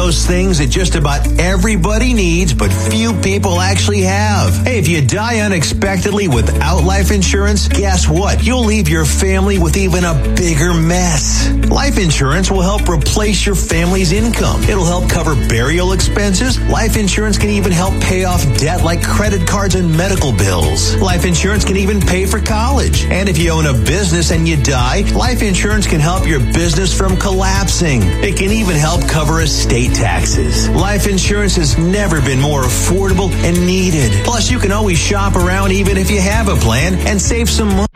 those things that just about everybody needs, but few people actually have. Hey, if you die unexpectedly without life insurance, guess what? You'll leave your family with even a bigger mess. Life insurance will help replace your family's income. It'll help cover burial expenses. Life insurance can even help pay off debt like credit cards and medical bills. Life insurance can even pay for college. And if you own a business and you die, life insurance can help your business from collapsing. It can even help cover estate taxes. Life insurance has never been more affordable and needed. Plus, you can always shop around even if you have a plan and save some money.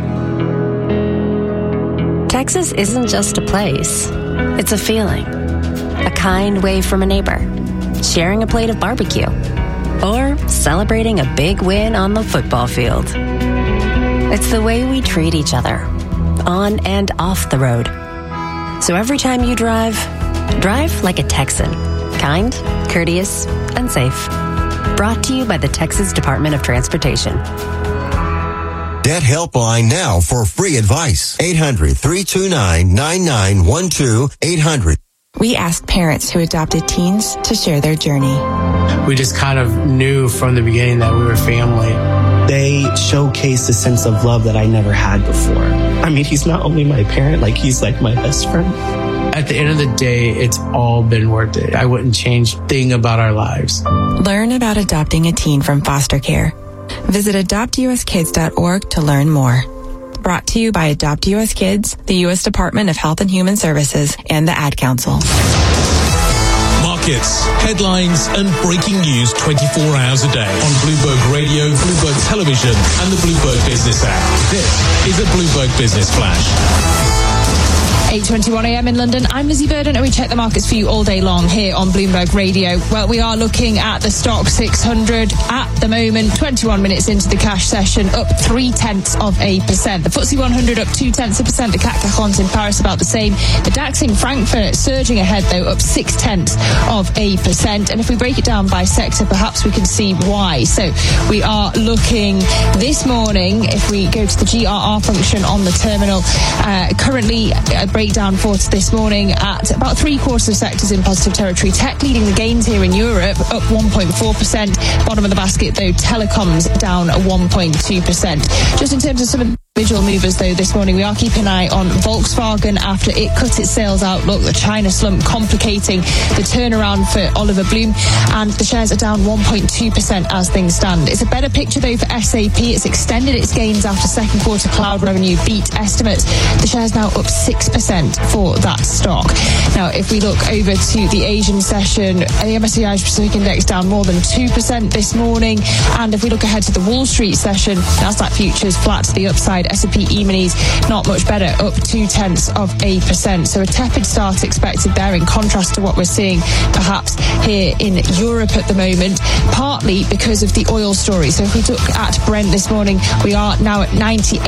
Texas isn't just a place. It's a feeling. A kind wave from a neighbor. Sharing a plate of barbecue. Or celebrating a big win on the football field. It's the way we treat each other, on and off the road. So every time you drive like a Texan. Kind, courteous, and safe. Brought to you by the Texas Department of Transportation. Debt Helpline now for free advice. 800-329-9912. 800. We asked parents who adopted teens to share their journey. We just kind of knew from the beginning that we were family. They showcased a sense of love that I never had before. I mean, he's not only my parent, he's like my best friend. At the end of the day, it's all been worth it. I wouldn't change a thing about our lives. Learn about adopting a teen from foster care. Visit adoptuskids.org to learn more. Brought to you by Adopt U.S. Kids, the U.S. Department of Health and Human Services, and the Ad Council. Markets, headlines, and breaking news 24 hours a day on Bloomberg Radio, Bloomberg Television, and the Bloomberg Business app. This is a Bloomberg Business Flash. 8:21 a.m. in London. I'm Lizzie Burden, and we check the markets for you all day long here on Bloomberg Radio. Well, we are looking at the stock 600 at the moment, 21 minutes into the cash session, up 0.3%. The FTSE 100 up 0.2%. The CAC 40 in Paris about the same. The DAX in Frankfurt surging ahead, though, up 0.6%. And if we break it down by sector, perhaps we can see why. So we are looking this morning, if we go to the GRR function on the terminal, currently a breakdown for this morning at about three-quarters of sectors in positive territory. Tech leading the gains here in Europe, up 1.4%. Bottom of the basket, though, telecoms down 1.2%. Just in terms of some of the individual movers, though, this morning, we are keeping an eye on Volkswagen after it cut its sales outlook. The China slump complicating the turnaround for Oliver Bloom, and the shares are down 1.2% as things stand. It's a better picture, though, for SAP. It's extended its gains after second quarter cloud revenue beat estimates. The shares now up 6% for that stock. Now, if we look over to the Asian session, the MSCI Pacific Index down more than 2% this morning. And if we look ahead to the Wall Street session, Nasdaq futures flat to the upside. S&P E-minis not much better, up 0.2%. So a tepid start expected there, in contrast to what we're seeing perhaps here in Europe at the moment, partly because of the oil story. So if we look at Brent this morning, we are now at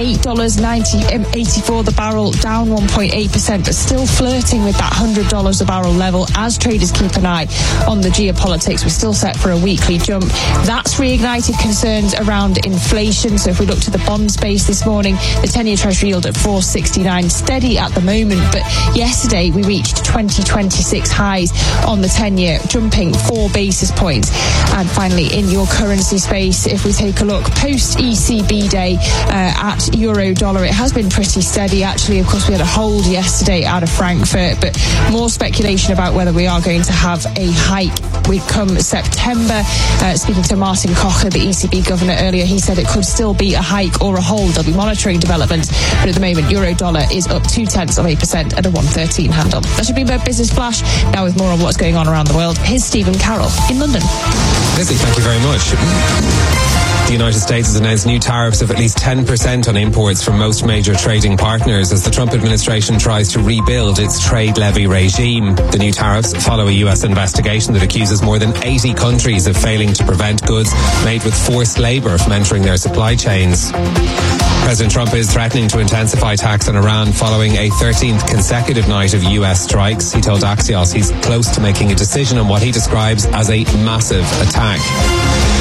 $98.84 the barrel, down 1.8%, but still flirting with that $100 a barrel level as traders keep an eye on the geopolitics. We're still set for a weekly jump. That's reignited concerns around inflation. So if we look to the bond space this morning, the 10-year Treasury yield at 4.69, steady at the moment, but yesterday we reached 2026 highs on the 10-year, jumping 4 basis points. And finally, in your currency space, if we take a look post ECB day at euro dollar, it has been pretty steady. Actually, of course, we had a hold yesterday out of Frankfurt, but more speculation about whether we are going to have a hike come September. Speaking to Martin Kocher, the ECB governor, earlier, he said it could still be a hike or a hold. They'll be monitoring developments, but at the moment, euro dollar is up 0.2% at a 1.13 handle. That should be Bloomberg Business Flash. Now with more on what's going on around the world, here's Stephen Carroll in London. Lizzie, thank you very much. The United States has announced new tariffs of at least 10% on imports from most major trading partners as the Trump administration tries to rebuild its trade levy regime. The new tariffs follow a U.S. investigation that accuses more than 80 countries of failing to prevent goods made with forced labor from entering their supply chains. President Trump is threatening to intensify attacks on Iran following a 13th consecutive night of U.S. strikes. He told Axios he's close to making a decision on what he describes as a massive attack.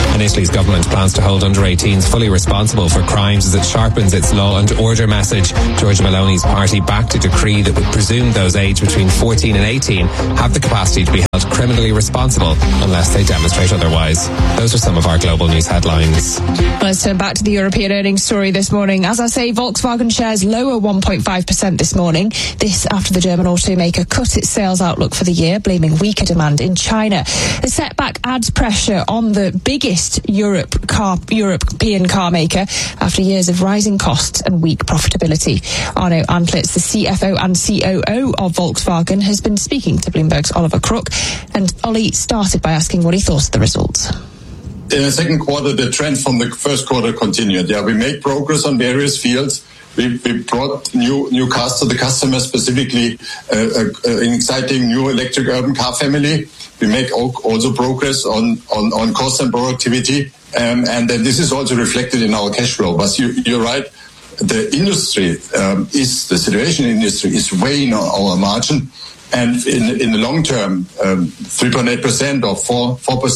And Italy's government plans to hold under 18s fully responsible for crimes as it sharpens its law and order message. Giorgia Meloni's party backed a decree that would presume those aged between 14 and 18 have the capacity to be held criminally responsible unless they demonstrate otherwise. Those are some of our global news headlines. Let's turn back to the European earnings story this morning. As I say, Volkswagen shares lower 1.5% this morning. This after the German automaker cut its sales outlook for the year, blaming weaker demand in China. The setback adds pressure on the biggest European car maker after years of rising costs and weak profitability. Arno Antlitz, the CFO and COO of Volkswagen, has been speaking to Bloomberg's Oliver Crook. And Ollie started by asking what he thought of the results. In the second quarter, the trend from the first quarter continued. Yeah, we made progress on various fields. We brought new cars to the customer, specifically an exciting new electric urban car family. We make also progress on cost and productivity. And then this is also reflected in our cash flow. But you're right. The industry the situation in the industry is weighing on our margin. And in the long term, 3.8% or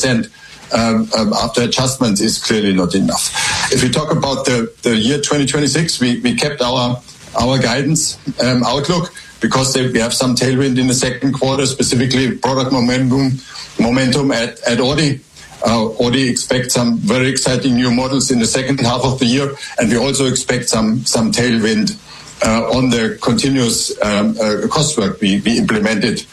4% after adjustments is clearly not enough. If we talk about the year 2026, we kept our guidance outlook because we have some tailwind in the second quarter, specifically product momentum at Audi. Audi expects some very exciting new models in the second half of the year, and we also expect some tailwind on the continuous cost work we implemented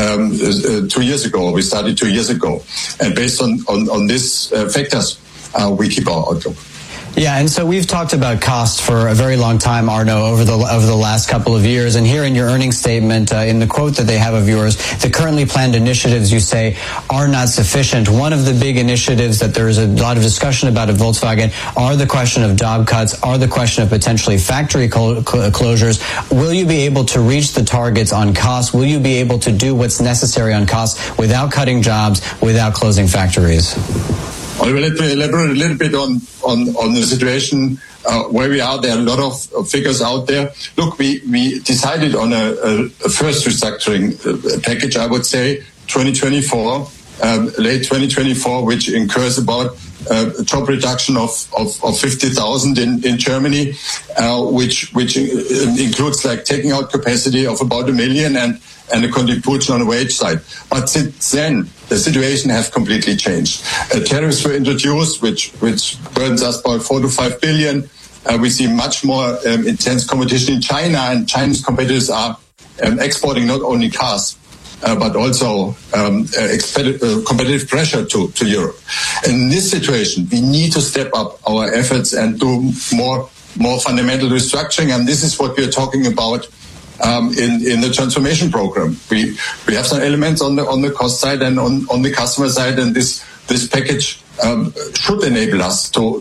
2 years ago. We started 2 years ago, and based on these factors, we keep our outlook. Yeah, and so we've talked about cost for a very long time, Arno, over the last couple of years. And here in your earnings statement, in the quote that they have of yours, the currently planned initiatives, you say, are not sufficient. One of the big initiatives that there is a lot of discussion about at Volkswagen are the question of job cuts, are the question of potentially factory closures. Will you be able to reach the targets on cost? Will you be able to do what's necessary on cost without cutting jobs, without closing factories? I will elaborate a little bit on the situation where we are. There are a lot of figures out there. Look, we decided on a first restructuring package, I would say, 2024, late 2024, which incurs about a job reduction of 50,000 in Germany, which includes like taking out capacity of about 1 million and a contribution on the wage side. But since then, the situation has completely changed. Tariffs were introduced, which burns us about 4 to 5 billion. We see much more intense competition in China, and Chinese competitors are exporting not only cars, but also competitive pressure to Europe. In this situation, we need to step up our efforts and do more fundamental restructuring, and this is what we are talking about in the transformation program. We have some elements on the cost side and on the customer side, and this package should enable us to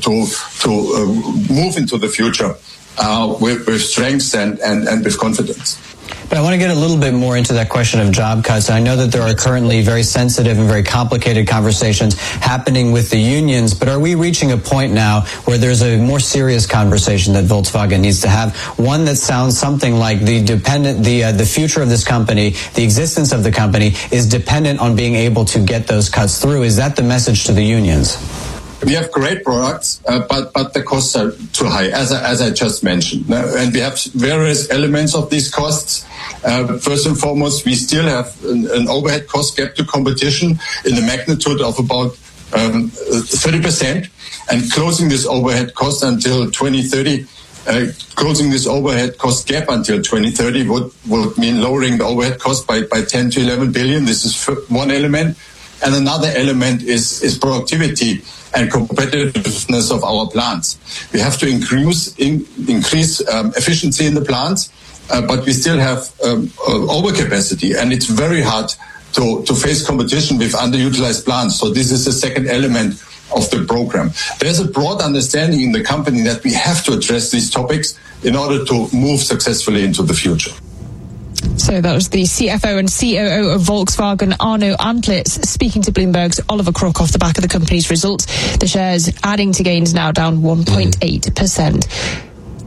move into the future with strength and with confidence. But I want to get a little bit more into that question of job cuts. I know that there are currently very sensitive and very complicated conversations happening with the unions, but are we reaching a point now where there's a more serious conversation that Volkswagen needs to have? One that sounds something like the future of this company, the existence of the company is dependent on being able to get those cuts through. Is that the message to the unions? We have great products, but the costs are too high, as I just mentioned. And we have various elements of these costs. First and foremost, we still have an overhead cost gap to competition in the magnitude of about 30%. And closing this overhead cost until 2030, closing this overhead cost gap until 2030 would mean lowering the overhead cost by 10 to 11 billion. This is one element. And another element is productivity and competitiveness of our plants. We have to increase efficiency in the plants, but we still have overcapacity, and it's very hard to face competition with underutilized plants. So this is the second element of the program. There's a broad understanding in the company that we have to address these topics in order to move successfully into the future. So that was the CFO and COO of Volkswagen, Arno Antlitz, speaking to Bloomberg's Oliver Crook off the back of the company's results. The shares adding to gains now down 1.8%.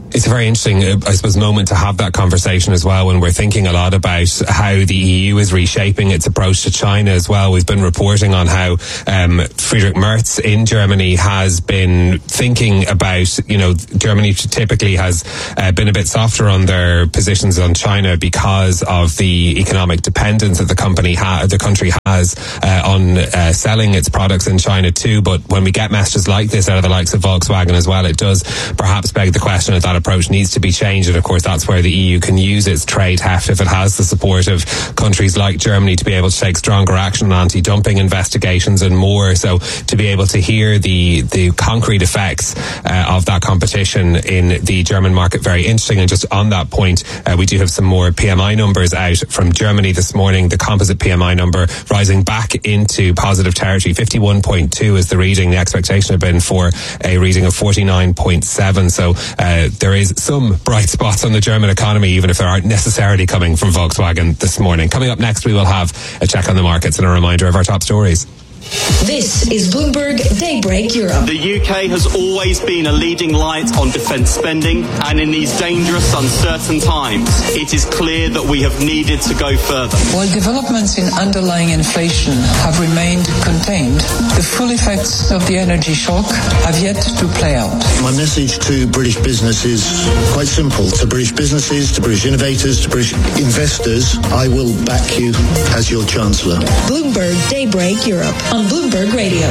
It's a very interesting, I suppose, moment to have that conversation as well when we're thinking a lot about how the EU is reshaping its approach to China as well. We've been reporting on how Friedrich Merz in Germany has been thinking about, Germany typically has been a bit softer on their positions on China because of the economic dependence that the country has on selling its products in China too. But when we get messages like this out of the likes of Volkswagen as well, it does perhaps beg the question of that approach needs to be changed, and of course that's where the EU can use its trade heft if it has the support of countries like Germany to be able to take stronger action on anti-dumping investigations and more. So to be able to hear the concrete effects of that competition in the German market, very interesting. And just on that point, we do have some more PMI numbers out from Germany this morning. The composite PMI number rising back into positive territory. 51.2 is the reading. The expectation had been for a reading of 49.7. So there is some bright spots on the German economy, even if they aren't necessarily coming from Volkswagen this morning. Coming up next, we will have a check on the markets and a reminder of our top stories. This is Bloomberg Daybreak Europe. The UK has always been a leading light on defence spending, and in these dangerous, uncertain times, it is clear that we have needed to go further. While developments in underlying inflation have remained contained, the full effects of the energy shock have yet to play out. My message to British business is quite simple. To British businesses, to British innovators, to British investors, I will back you as your Chancellor. Bloomberg Daybreak Europe on Bloomberg Radio.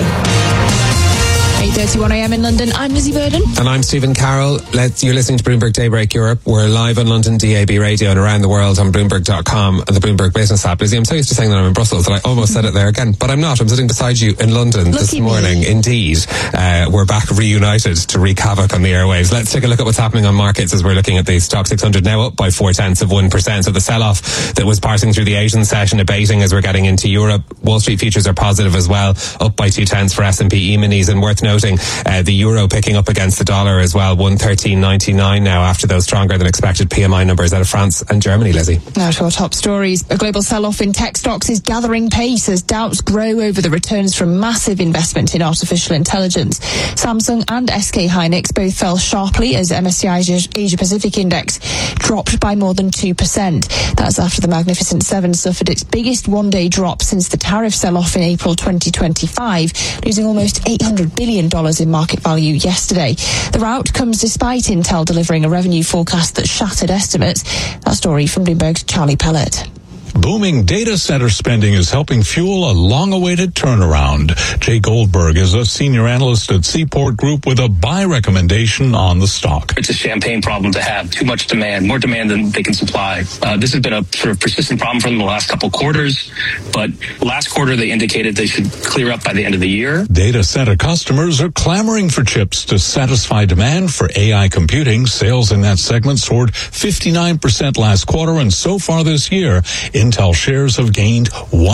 8:31 a.m. in London. I'm Lizzie Burden. And I'm Stephen Carroll. You're listening to Bloomberg Daybreak Europe. We're live on London DAB radio and around the world on Bloomberg.com and the Bloomberg Business app. Lizzie, I'm so used to saying that I'm in Brussels that I almost said it there again, but I'm not. I'm sitting beside you in London this morning. Indeed. We're back reunited to wreak havoc on the airwaves. Let's take a look at what's happening on markets as we're looking at the Stock 600 now up by 0.4%. So the sell-off that was passing through the Asian session abating as we're getting into Europe. Wall Street futures are positive as well, up by 0.2 for S&P E-minis, and worth noting the euro picking up against the dollar as well, 113.99 now after those stronger than expected PMI numbers out of France and Germany. Lizzie. Now to our top stories. A global sell-off in tech stocks is gathering pace as doubts grow over the returns from massive investment in artificial intelligence. Samsung and SK Hynix both fell sharply as MSCI's Asia Pacific Index dropped by more than 2%. That's after the Magnificent Seven suffered its biggest one-day drop since the tariff sell-off in April 2025, losing almost $800 billion in market value yesterday. The rout comes despite Intel delivering a revenue forecast that shattered estimates. That story from Bloomberg's Charlie Pellet. Booming data center spending is helping fuel a long-awaited turnaround. Jay Goldberg is a senior analyst at Seaport Group with a buy recommendation on the stock. It's a champagne problem to have. Too much demand, more demand than they can supply. This has been a sort of persistent problem for them the last couple quarters, but last quarter they indicated they should clear up by the end of the year. Data center customers are clamoring for chips to satisfy demand for AI computing. Sales in that segment soared 59% last quarter, and so far this year, Intel shares have gained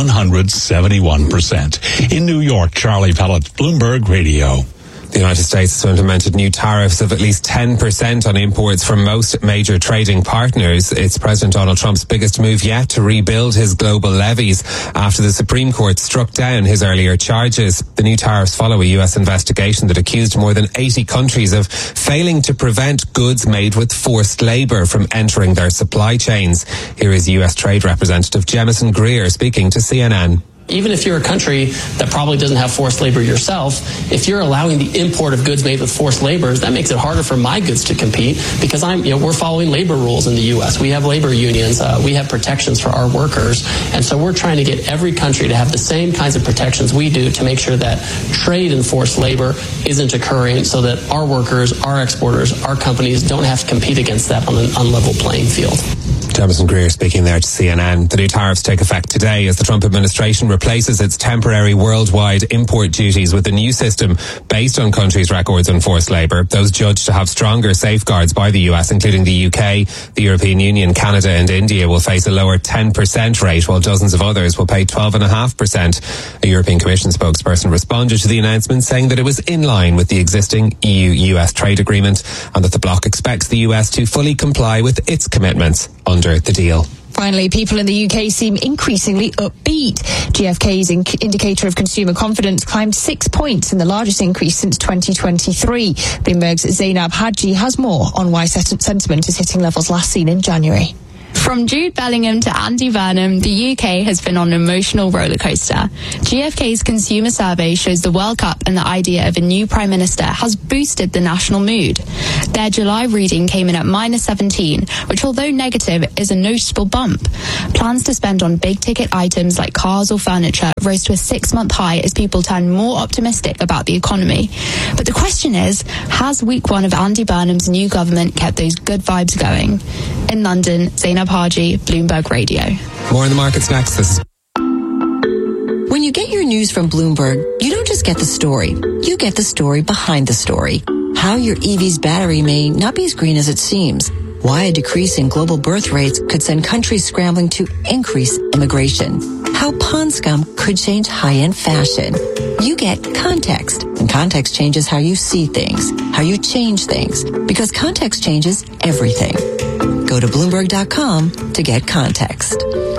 171%. In New York, Charlie Pellet, Bloomberg Radio. The United States has implemented new tariffs of at least 10% on imports from most major trading partners. It's President Donald Trump's biggest move yet to rebuild his global levies after the Supreme Court struck down his earlier charges. The new tariffs follow a U.S. investigation that accused more than 80 countries of failing to prevent goods made with forced labor from entering their supply chains. Here is U.S. Trade Representative Jemison Greer speaking to CNN. Even if you're a country that probably doesn't have forced labor yourself, if you're allowing the import of goods made with forced labor, that makes it harder for my goods to compete because we're following labor rules in the U.S. We have labor unions. We have protections for our workers. And so we're trying to get every country to have the same kinds of protections we do to make sure that trade in forced labor isn't occurring so that our workers, our exporters, our companies don't have to compete against that on an unlevel playing field. Jemison Greer speaking there to CNN. The new tariffs take effect today as the Trump administration replaces its temporary worldwide import duties with a new system based on countries' records on forced labor. Those judged to have stronger safeguards by the US, including the UK, the European Union, Canada and India, will face a lower 10% rate, while dozens of others will pay 12.5%. A European Commission spokesperson responded to the announcement saying that it was in line with the existing EU-US trade agreement and that the bloc expects the US to fully comply with its commitments under the deal. Finally, people in the UK seem increasingly upbeat. GfK's indicator of consumer confidence climbed 6 points in the largest increase since 2023. Bloomberg's Zainab Haji has more on why sentiment is hitting levels last seen in January. From Jude Bellingham to Andy Burnham, the UK has been on an emotional rollercoaster. GfK's consumer survey shows the World Cup and the idea of a new Prime Minister has boosted the national mood. Their July reading came in at -17, which although negative is a noticeable bump. Plans to spend on big-ticket items like cars or furniture rose to a 6-month high as people turn more optimistic about the economy. But the question is, has week one of Andy Burnham's new government kept those good vibes going? In London, Zainab Haji, Bloomberg Radio. More in the markets next. This is When you get your news from Bloomberg, you don't just get the story. You get the story behind the story. How your EV's battery may not be as green as it seems. Why a decrease in global birth rates could send countries scrambling to increase immigration. How pond scum could change high-end fashion. You get context, and context changes how you see things, how you change things, because context changes everything. Go to Bloomberg.com to get context.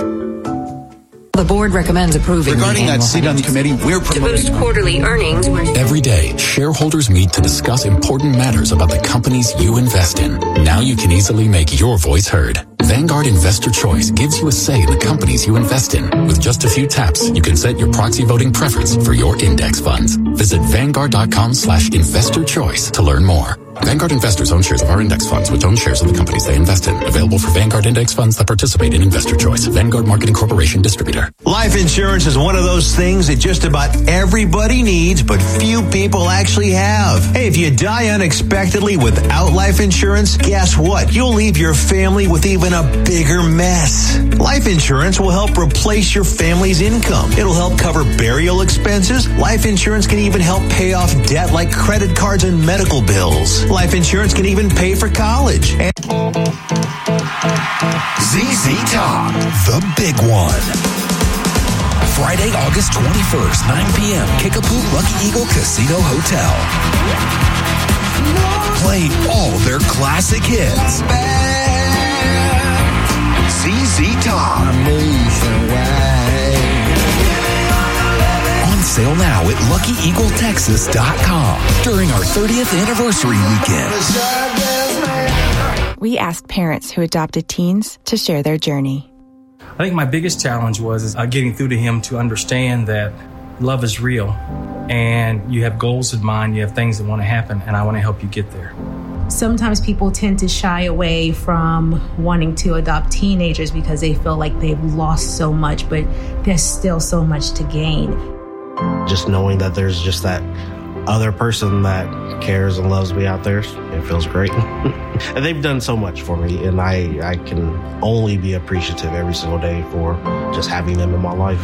The board recommends approving. Regarding that seat on the committee, we're promoting. To boost quarterly earnings. Every day, shareholders meet to discuss important matters about the companies you invest in. Now you can easily make your voice heard. Vanguard Investor Choice gives you a say in the companies you invest in. With just a few taps, you can set your proxy voting preference for your index funds. Visit Vanguard.com/investor choice to learn more. Vanguard investors own shares of our index funds, which own shares of the companies they invest in. Available for Vanguard index funds that participate in Investor Choice. Vanguard Marketing Corporation distributor. Life insurance is one of those things that just about everybody needs, but few people actually have. Hey, if you die unexpectedly without life insurance, guess what? You'll leave your family with even a bigger mess. Life insurance will help replace your family's income. It'll help cover burial expenses. Life insurance can even help pay off debt like credit cards and medical bills. Life insurance can even pay for college. ZZ Top, the big one. Friday, August 21st, 9 p.m., Kickapoo Lucky Eagle Casino Hotel. Playing all their classic hits. ZZ Top. On sale now at LuckyEagleTexas.com during our 30th anniversary weekend. We asked parents who adopted teens to share their journey. I think my biggest challenge was getting through to him to understand that love is real and you have goals in mind, you have things that want to happen, and I want to help you get there. Sometimes people tend to shy away from wanting to adopt teenagers because they feel like they've lost so much, but there's still so much to gain. Just knowing that there's just that other person that cares and loves me out there, it feels great. And they've done so much for me, and I can only be appreciative every single day for just having them in my life.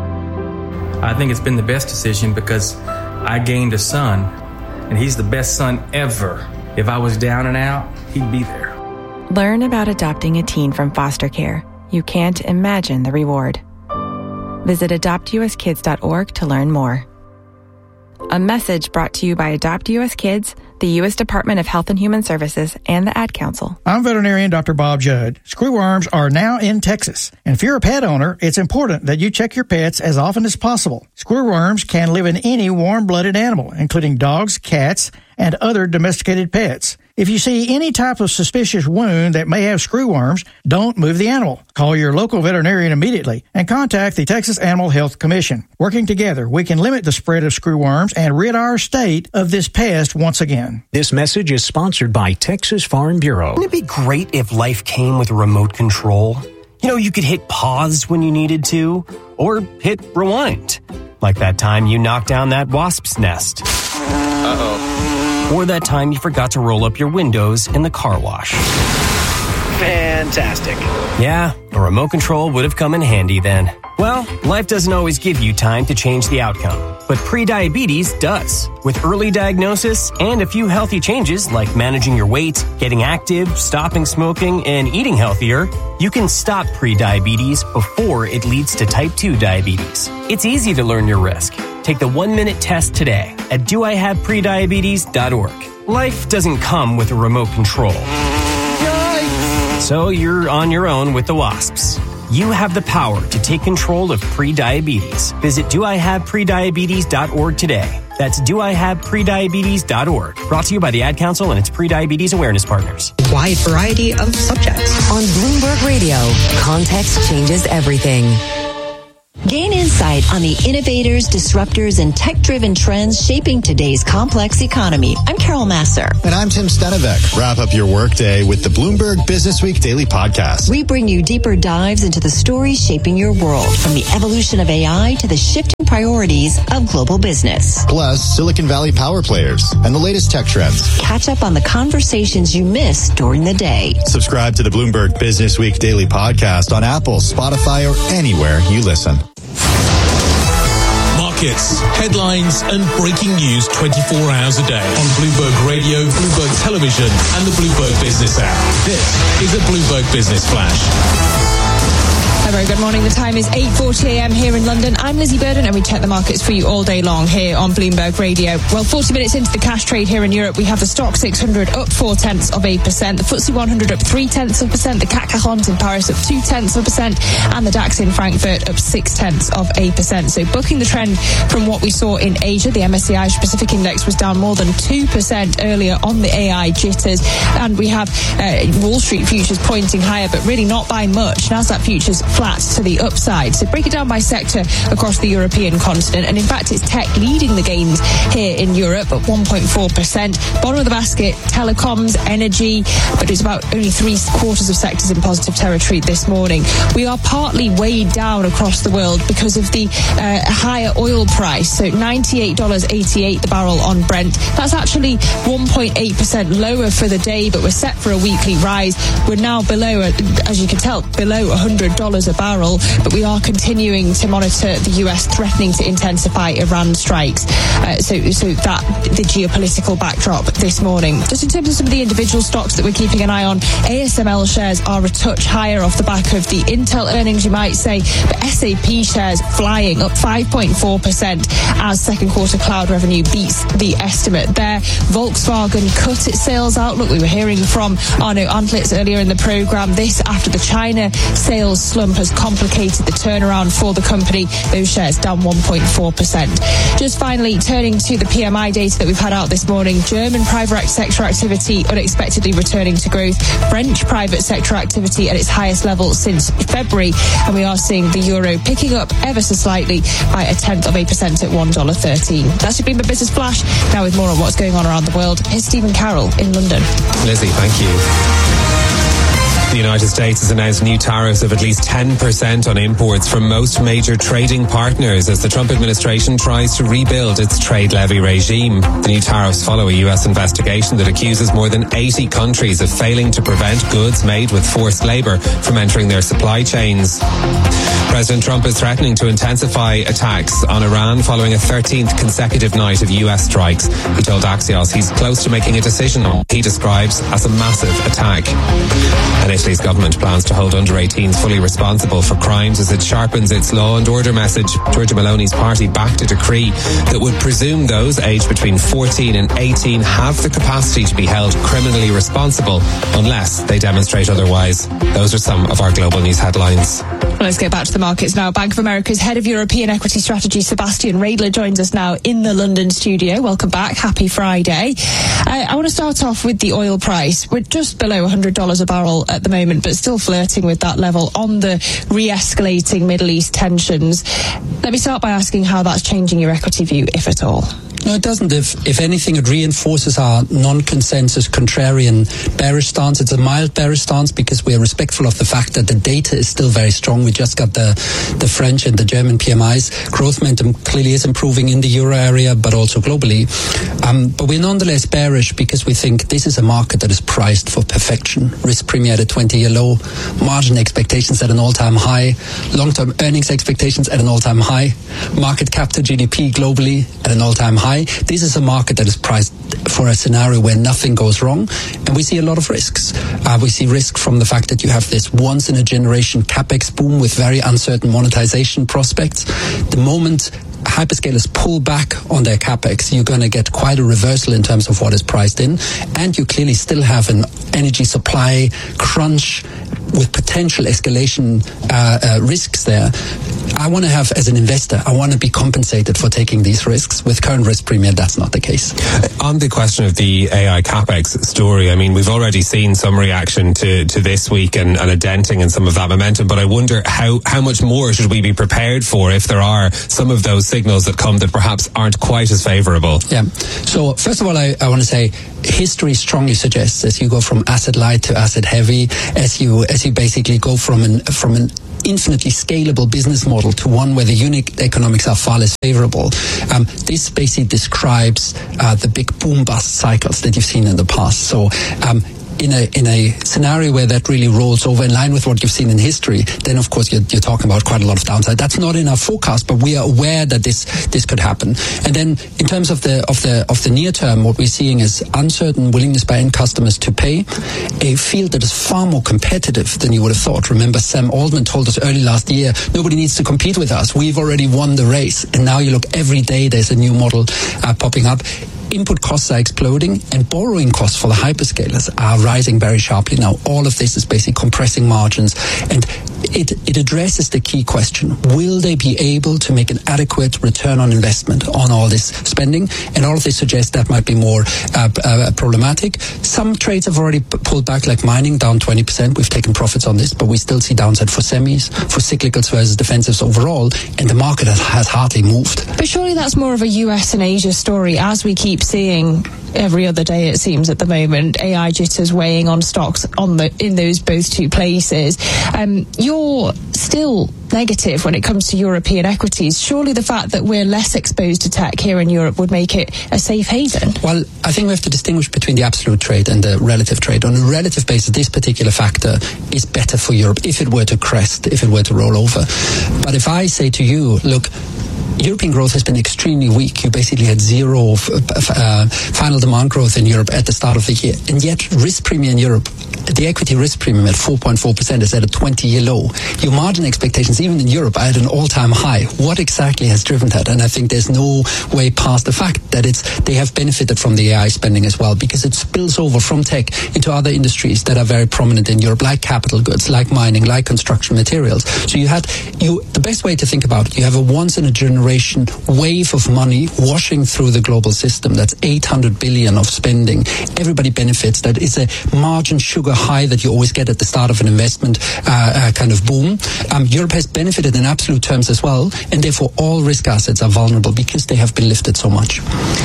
I think it's been the best decision because I gained a son, and he's the best son ever. If I was down and out, he'd be there. Learn about adopting a teen from foster care. You can't imagine the reward. Visit adoptuskids.org to learn more. A message brought to you by Adopt U.S. Kids, the U.S. Department of Health and Human Services, and the Ad Council. I'm veterinarian Dr. Bob Judd. Screwworms are now in Texas. And if you're a pet owner, it's important that you check your pets as often as possible. Screwworms can live in any warm-blooded animal, including dogs, cats, and other domesticated pets. If you see any type of suspicious wound that may have screwworms, don't move the animal. Call your local veterinarian immediately and contact the Texas Animal Health Commission. Working together, we can limit the spread of screwworms and rid our state of this pest once again. This message is sponsored by Texas Farm Bureau. Wouldn't it be great if life came with a remote control? You know, you could hit pause when you needed to, or hit rewind. Like that time you knocked down that wasp's nest. Uh-oh. Or that time you forgot to roll up your windows in the car wash. Fantastic. Yeah, a remote control would have come in handy then. Well, life doesn't always give you time to change the outcome, but prediabetes does. With early diagnosis and a few healthy changes like managing your weight, getting active, stopping smoking, and eating healthier, you can stop prediabetes before it leads to type 2 diabetes. It's easy to learn your risk. Take the 1-minute test today at doihaveprediabetes.org. Life doesn't come with a remote control. So you're on your own with the wasps. You have the power to take control of prediabetes. Visit doihaveprediabetes.org today. That's doihaveprediabetes.org. Brought to you by the Ad Council and its pre-diabetes awareness partners. Wide variety of subjects. On Bloomberg Radio, context changes everything. Gain insight on the innovators, disruptors, and tech-driven trends shaping today's complex economy. I'm Carol Masser. And I'm Tim Stenevec. Wrap up your workday with the Bloomberg Businessweek Daily Podcast. We bring you deeper dives into the stories shaping your world, from the evolution of AI to the shifting priorities of global business. Plus, Silicon Valley power players and the latest tech trends. Catch up on the conversations you missed during the day. Subscribe to the Bloomberg Businessweek Daily Podcast on Apple, Spotify, or anywhere you listen. Markets, headlines, and breaking news 24 hours a day on Bloomberg Radio, Bloomberg Television, and the Bloomberg Business app. This is a Bloomberg Business Flash. A very good morning. The time is 8:40 a.m. here in London. I'm Lizzie Burden, and we check the markets for you all day long here on Bloomberg Radio. Well, 40 minutes into the cash trade here in Europe, we have the Stock 600 up 0.4%, the FTSE 100 up 0.3%, the CAC 40 in Paris up 0.2%, and the DAX in Frankfurt up 0.6%. So booking the trend from what we saw in Asia, the MSCI Asia Pacific Index was down more than 2% earlier on the AI jitters, and we have Wall Street futures pointing higher, but really not by much. Nasdaq futures flat to the upside. So break it down by sector across the European continent, and in fact it's tech leading the gains here in Europe at 1.4%. Bottom of the basket, telecoms, energy, but it's about only 3/4 of sectors in positive territory this morning. We are partly weighed down across the world because of the higher oil price. So $98.88 the barrel on Brent. That's actually 1.8% lower for the day, but we're set for a weekly rise. We're now below, as you can tell, below $100 a barrel, but we are continuing to monitor the US threatening to intensify Iran strikes. So that the geopolitical backdrop this morning. Just in terms of some of the individual stocks that we're keeping an eye on, ASML shares are a touch higher off the back of the Intel earnings, you might say, but SAP shares flying up 5.4% as second quarter cloud revenue beats the estimate there. Volkswagen cut its sales outlook. We were hearing from Arno Antlitz earlier in the program. This after the China sales slump has complicated the turnaround for the company. Those shares down 1.4%. Just finally, turning to the PMI data that we've had out this morning, German private sector activity unexpectedly returning to growth. French private sector activity at its highest level since February, and we are seeing the euro picking up ever so slightly by 0.1% at $1.13. That's your Bloomberg Business Flash. Now with more on what's going on around the world, here's Stephen Carroll in London. Lizzie, thank you. The United States has announced new tariffs of at least 10% on imports from most major trading partners as the Trump administration tries to rebuild its trade levy regime. The new tariffs follow a U.S. investigation that accuses more than 80 countries of failing to prevent goods made with forced labor from entering their supply chains. President Trump is threatening to intensify attacks on Iran following a 13th consecutive night of U.S. strikes. He told Axios he's close to making a decision on what he describes as a massive attack. And Italy's government plans to hold under-18s fully responsible for crimes as it sharpens its law and order message. Giorgia Meloni's party backed a decree that would presume those aged between 14 and 18 have the capacity to be held criminally responsible unless they demonstrate otherwise. Those are some of our global news headlines. Let's get back to the markets now. Bank of America's head of European equity strategy, Sebastian Radler, joins us now in the London studio. Welcome back. Happy Friday. I want to start off with the oil price. We're just below $100 a barrel at the moment, but still flirting with that level on the re-escalating Middle East tensions. Let me start by asking how that's changing your equity view, if at all. No, it doesn't. If anything, it reinforces our non-consensus contrarian bearish stance. It's a mild bearish stance because we are respectful of the fact that the data is still very strong. We just got the French and the German PMIs. Growth momentum clearly is improving in the euro area, but also globally. But we're nonetheless bearish because we think this is a market that is priced for perfection. Risk premium at a 20-year low, margin expectations at an all-time high, long-term earnings expectations at an all-time high, market cap to GDP globally at an all-time high. This is a market that is priced for a scenario where nothing goes wrong, and we see a lot of risks. We see risk from the fact that you have this once-in-a-generation capex boom with very uncertain monetization prospects. The moment hyperscalers pull back on their capex, you're going to get quite a reversal in terms of what is priced in, and you clearly still have an energy supply crunch with potential escalation risks there. I want to have, as an investor, I want to be compensated for taking these risks. With current risk premium, that's not the case. On the question of the AI capex story, I mean, we've already seen some reaction to this week and a denting in some of that momentum, but I wonder how much more should we be prepared for if there are some of those signals that come that perhaps aren't quite as favourable? Yeah. So first of all, I want to say history strongly suggests as you go from asset light to asset heavy, as you basically go from an infinitely scalable business model to one where the unit economics are far less favorable. This basically describes the big boom bust cycles that you've seen in the past. So in a scenario where that really rolls over in line with what you've seen in history, then of course you're talking about quite a lot of downside. That's not in our forecast, but we are aware that this could happen. And then in terms of the near term, what we're seeing is uncertain willingness by end customers to pay, a field that is far more competitive than you would have thought. Remember, Sam Altman told us early last year, nobody needs to compete with us. We've already won the race. And now you look, every day there's a new model popping up. Input costs are exploding, and borrowing costs for the hyperscalers are rising very sharply now. All of this is basically compressing margins, and it addresses the key question: will they be able to make an adequate return on investment on all this spending? And all of this suggests that might be more problematic. Some trades have already pulled back, like mining, down 20%. We've taken profits on this, but we still see downside for semis, for cyclicals versus defensives overall, and the market has hardly moved. But surely that's more of a US and Asia story, as we keep seeing every other day, it seems, at the moment. AI jitters weighing on stocks in those both two places. You're still negative when it comes to European equities. Surely the fact that we're less exposed to tech here in Europe would make it a safe haven? Well, I think we have to distinguish between the absolute trade and the relative trade. On a relative basis, this particular factor is better for Europe if it were to crest, if it were to roll over. But if I say to you, look, European growth has been extremely weak. You basically had zero final demand growth in Europe at the start of the year. And yet risk premium in Europe, the equity risk premium at 4.4% is at a 20-year low. Your margin expectations, even in Europe, are at an all-time high. What exactly has driven that? And I think there's no way past the fact that they have benefited from the AI spending as well, because it spills over from tech into other industries that are very prominent in Europe, like capital goods, like mining, like construction materials. So the best way to think about it, you have a once-in-a-generation wave of money washing through the global system. That's 800 billion of spending. Everybody benefits. That is a margin sugar high that you always get at the start of an investment kind of boom. Europe has benefited in absolute terms as well, and therefore all risk assets are vulnerable because they have been lifted so much.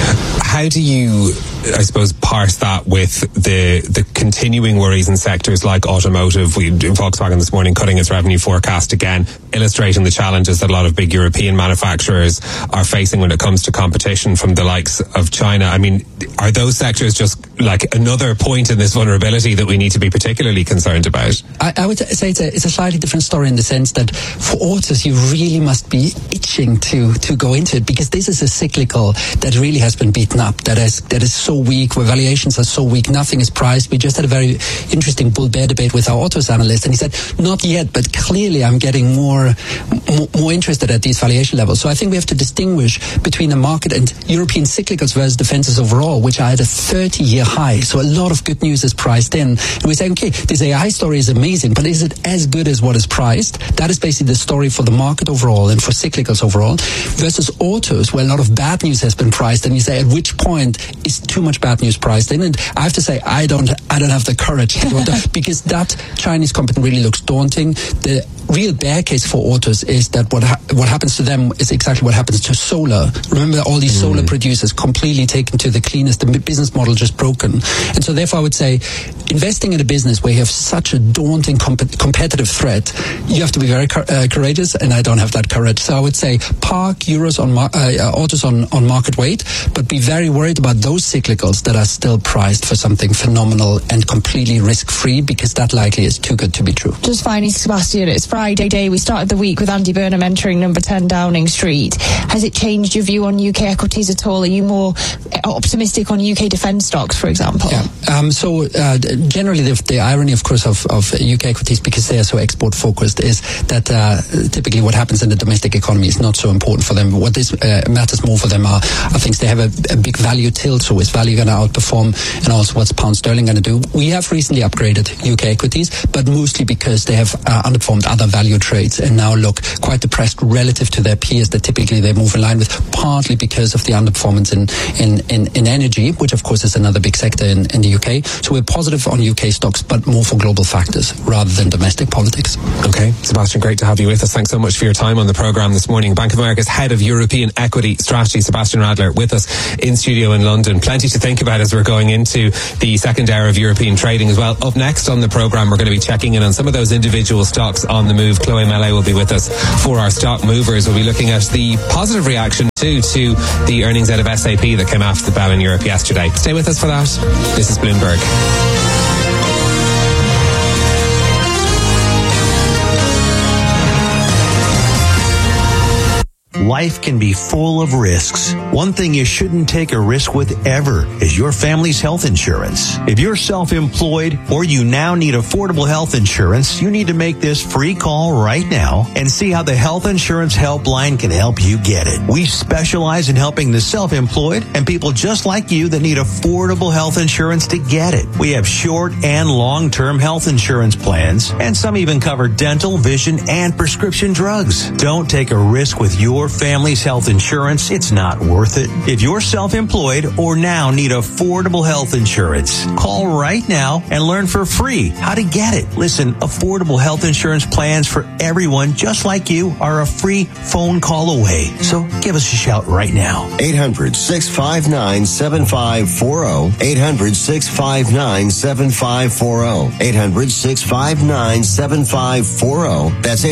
How do you, I suppose, parse that with the continuing worries in sectors like automotive? Volkswagen this morning cutting its revenue forecast again, illustrating the challenges that a lot of big European manufacturers are facing when it comes to competition from the likes of China. I mean, are those sectors just like another point in this vulnerability that we need to be particularly concerned about? I would say it's a slightly different story in the sense that for autos, you really must be itching to go into it, because this is a cyclical that really has been beaten up, that is so weak, where valuations are so weak, nothing is priced. We just had a very interesting bull-bear debate with our autos analyst, and he said, not yet, but clearly I'm getting more interested at these valuation levels. So I think we have to distinguish between the market and European cyclicals versus defenses overall, which are at a 30-year high. So a lot of good news is priced in. And we say, okay, this AI story is amazing, but is it as good as what is priced? That is basically the story for the market overall and for cyclicals overall, versus autos, where a lot of bad news has been priced. And you say, at which point is too much bad news priced in? And I have to say, I don't have the courage to do that, because that Chinese company really looks daunting. The real bear case for autos is that what happens to them is exactly what happens to solar. Remember, all these solar producers completely taken to the cleanest, the business model just broken. And so therefore I would say, investing in a business where you have such a daunting competitive threat, you have to be very courageous, and I don't have that courage. So I would say park euros on autos on market weight, but be very worried about those cyclicals that are still priced for something phenomenal and completely risk-free, because that likely is too good to be true. Just finally, Sebastian, it's Friday Friday. We started the week with Andy Burnham entering number 10 Downing Street. Has it changed your view on UK equities at all? Are you more optimistic on UK defence stocks, for example? Yeah. Generally, the irony, of course, of UK equities, because they are so export focused, is that typically what happens in the domestic economy is not so important for them. What this matters more for them are things they have a big value tilt. So is value going to outperform, and also what's pound sterling going to do? We have recently upgraded UK equities, but mostly because they have underperformed other value trades and now look quite depressed relative to their peers that typically they move in line with, partly because of the underperformance in energy, which of course is another big sector in the UK. So we're positive on UK stocks, but more for global factors rather than domestic politics. Okay, Sebastian, great to have you with us. Thanks so much for your time on the programme this morning. Bank of America's Head of European Equity Strategy, Sebastian Radler, with us in studio in London. Plenty to think about as we're going into the second hour of European trading as well. Up next on the programme, we're going to be checking in on some of those individual stocks on the move. Chloe Mellet will be with us for our stock movers. We'll be looking at the positive reaction too to the earnings out of SAP that came after the bell in Europe yesterday. Stay with us for that. This is Bloomberg. Life can be full of risks. One thing you shouldn't take a risk with ever is your family's health insurance. If you're self-employed or you now need affordable health insurance, you need to make this free call right now and see how the Health Insurance Helpline can help you get it. We specialize in helping the self-employed and people just like you that need affordable health insurance to get it. We have short and long-term health insurance plans, and some even cover dental, vision, and prescription drugs. Don't take a risk with your family's health insurance. It's not worth it. If you're self-employed or now need affordable health insurance, call right now and learn for free how to get it. Listen, affordable health insurance plans for everyone just like you are a free phone call away. So give us a shout right now. 800-659-7540. 800-659-7540. 800-659-7540. That's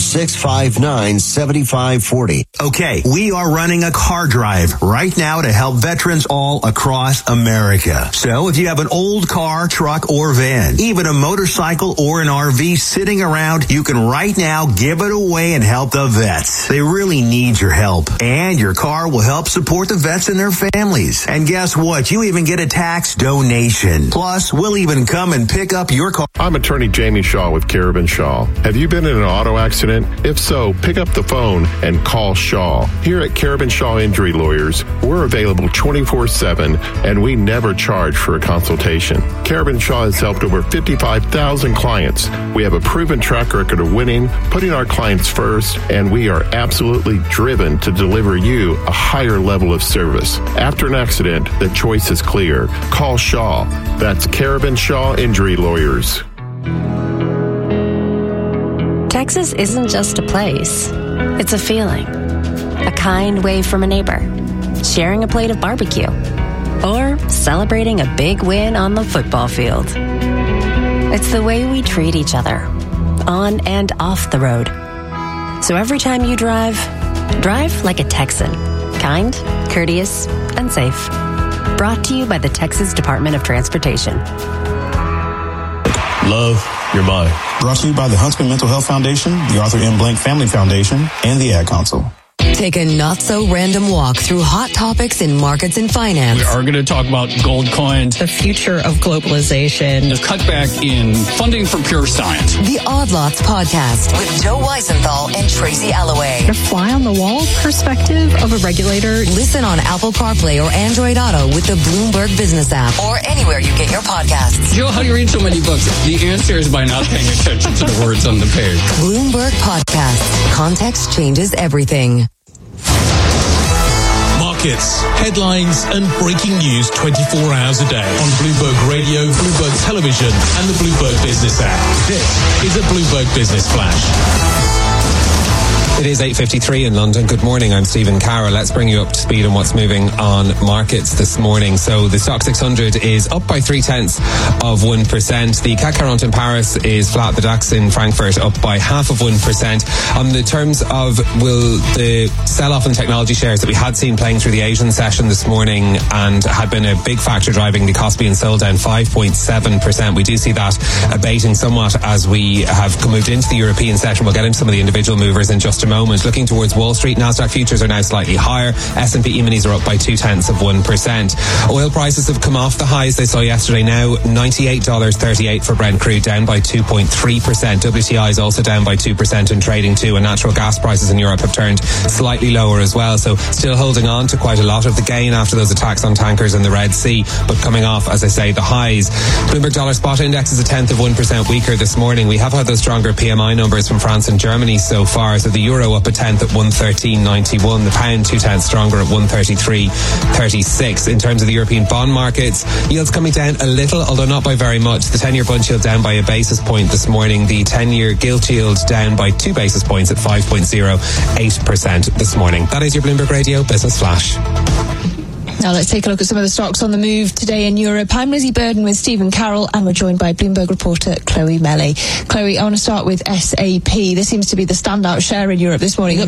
800-659-7540. Okay, we are running a car drive right now to help veterans all across America. So if you have an old car, truck, or van, even a motorcycle or an RV sitting around, you can right now give it away and help the vets. They really need your help. And your car will help support the vets and their families. And guess what? You even get a tax donation. Plus, we'll even come and pick up your car. I'm attorney Jamie Shaw with Carabin Shaw. Have you been in an auto accident? If so, pick up the phone and call Shaw. Here at Carabin Shaw Injury Lawyers, we're available 24/7 and we never charge for a consultation. Carabin Shaw has helped over 55,000 clients. We have a proven track record of winning, putting our clients first, and we are absolutely driven to deliver you a higher level of service. After an accident, the choice is clear. Call Shaw. That's Carabin Shaw Injury Lawyers. Texas isn't just a place. It's a feeling. A kind wave from a neighbor. Sharing a plate of barbecue. Or celebrating a big win on the football field. It's the way we treat each other. On and off the road. So every time you drive like a Texan. Kind, courteous, and safe. Brought to you by the Texas Department of Transportation. Love your mind. Brought to you by the Huntsman Mental Health Foundation, the Arthur M. Blank Family Foundation, and the Ad Council. Take a not-so-random walk through hot topics in markets and finance. We are going to talk about gold coins, the future of globalization, the cutback in funding for pure science. The Odd Lots Podcast with Joe Weisenthal and Tracy Alloway. The fly-on-the-wall perspective of a regulator. Listen on Apple CarPlay or Android Auto with the Bloomberg Business app or anywhere you get your podcasts. Joe, how do you read so many books? The answer is by not paying attention to the words on the page. Bloomberg Podcasts. Context changes everything. Markets, headlines and breaking news 24 hours a day on Bloomberg Radio, Bloomberg Television and the Bloomberg Business app. This is a Bloomberg Business Flash. It is 8:53 in London. Good morning, I'm Stephen Carroll. Let's bring you up to speed on what's moving on markets this morning. So the Stock 600 is up by 0.3%. The CAC 40 in Paris is flat. The DAX in Frankfurt up by 0.5%. On the terms of will the sell-off in technology shares that we had seen playing through the Asian session this morning and had been a big factor driving the cost being sold down 5.7%. We do see that abating somewhat as we have moved into the European session. We'll get into some of the individual movers in just a moment. Looking towards Wall Street, Nasdaq futures are now slightly higher. S&P E-minis are up by 0.2%. Oil prices have come off the highs they saw yesterday, now $98.38 for Brent crude, down by 2.3%. WTI is also down by 2% in trading too, and natural gas prices in Europe have turned slightly lower as well. So still holding on to quite a lot of the gain after those attacks on tankers in the Red Sea, but coming off, as I say, the highs. Bloomberg dollar spot index is 0.1% weaker this morning. We have had those stronger PMI numbers from France and Germany so far. So the euro up 0.1 at 113.91. The pound 0.2 stronger at 133.36. In terms of the European bond markets, yields coming down a little, although not by very much. The 10-year bund yield down by a basis point this morning. The 10-year gilt yield down by 2 basis points at 5.08% this morning. That is your Bloomberg Radio Business Flash. Now let's take a look at some of the stocks on the move today in Europe. I'm Lizzie Burden with Stephen Carroll, and we're joined by Bloomberg reporter Chloe Melly. Chloe, I want to start with SAP. This seems to be the standout share in Europe this morning, up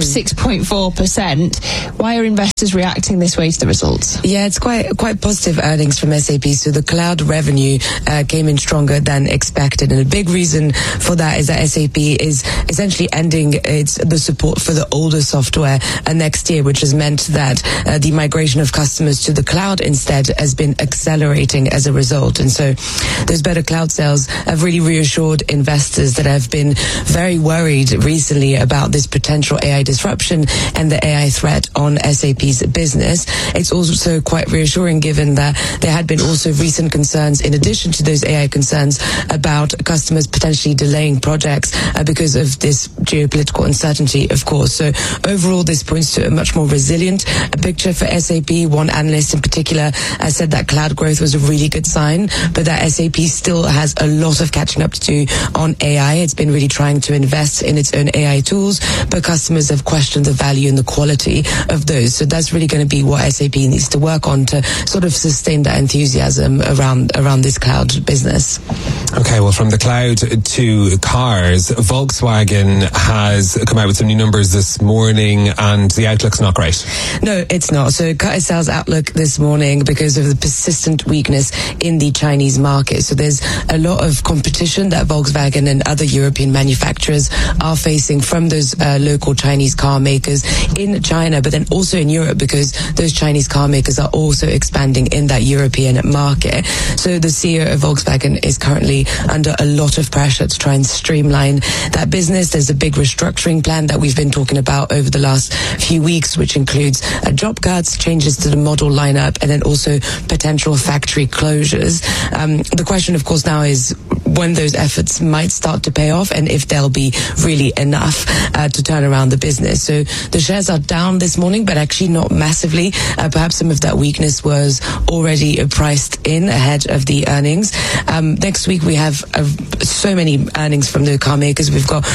6.4%. Why are investors reacting this way to the results? Yeah, it's quite positive earnings from SAP. So the cloud revenue came in stronger than expected, and a big reason for that is that SAP is essentially ending the support for the older software next year, which has meant that the migration of customers to the cloud instead has been accelerating as a result. And so those better cloud sales have really reassured investors that have been very worried recently about this potential AI disruption and the AI threat on SAP's business. It's also quite reassuring given that there had been also recent concerns, in addition to those AI concerns, about customers potentially delaying projects because of this geopolitical uncertainty, of course. So overall, this points to a much more resilient picture for SAP. One analyst in particular said that cloud growth was a really good sign, but that SAP still has a lot of catching up to do on AI. It's been really trying to invest in its own AI tools, but customers have questioned the value and the quality of those. So that's really going to be what SAP needs to work on to sort of sustain that enthusiasm around this cloud business. Okay, well, from the cloud to cars, Volkswagen has come out with some new numbers this morning, and the outlook's not great. No, it's not. So cut its sales outlook this morning because of the persistent weakness in the Chinese market. So there's a lot of competition that Volkswagen and other European manufacturers are facing from those local Chinese car makers in China, but then also in Europe, because those Chinese car makers are also expanding in that European market. So the CEO of Volkswagen is currently under a lot of pressure to try and streamline that business. There's a big restructuring plan that we've been talking about over the last few weeks, which includes job cuts, changes to the model lineup, and then also potential factory closures. The question, of course, now is when those efforts might start to pay off and if they'll be really enough to turn around the business. So the shares are down this morning, but actually not massively. Perhaps some of that weakness was already priced in ahead of the earnings. Next week we have so many earnings from the car makers. We've got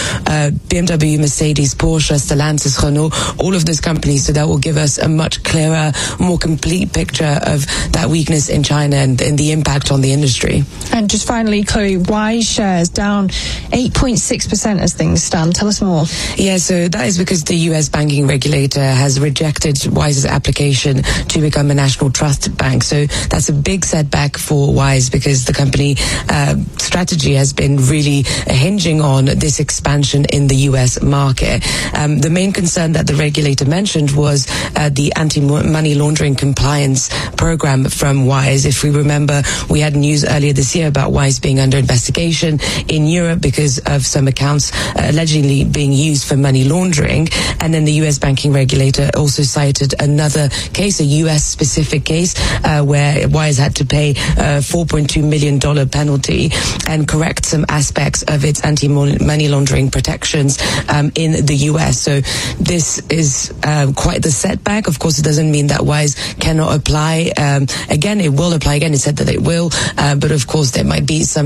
BMW, Mercedes, Porsche, Stellantis, Renault, all of those companies. So that will give us a much clearer, more complete picture of that weakness in China and the impact on the industry. And just finally, Chloe, Wise shares down 8.6% as things stand. Tell us more. Yeah, so that is because the US banking regulator has rejected Wise's application to become a national trust bank. So that's a big setback for Wise because the company strategy has been really hinging on this expansion in the US market. The main concern that the regulator mentioned was the anti-money laundering compliance program from Wise. If we remember, we had news earlier this year about Wise being under investigation in Europe because of some accounts allegedly being used for money laundering. And then the US banking regulator also cited another case, a US specific case, where Wise had to pay a $4.2 million penalty and correct some aspects of its anti-money laundering protections in the US. So this is quite the setback. Of course, it doesn't mean that Wise cannot apply. Again, it will apply again. It said that it will, but of course there might be some delay